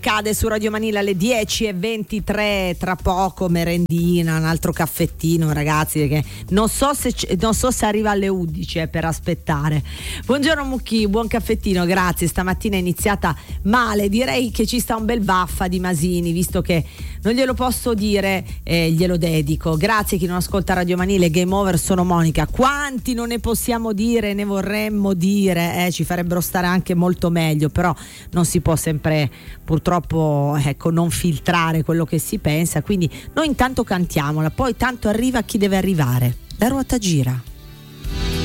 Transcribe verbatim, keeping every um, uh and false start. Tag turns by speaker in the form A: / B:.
A: accade su Radio Manila alle dieci e ventitré, tra poco merendina, un altro caffettino, ragazzi, perché non so se, non so se arriva alle undici eh, per aspettare. Buongiorno Mucchi, buon caffettino, grazie. Stamattina è iniziata male, direi che ci sta un bel vaffa di Masini, visto che non glielo posso dire, eh, glielo dedico. Grazie a chi non ascolta Radio Manila e Game Over, sono Monica. Quanti non ne possiamo dire, ne vorremmo dire, eh, ci farebbero stare anche molto meglio, però non si può sempre purtroppo ecco non filtrare quello che si pensa, quindi noi intanto cantiamola, poi tanto arriva chi deve arrivare. La ruota gira.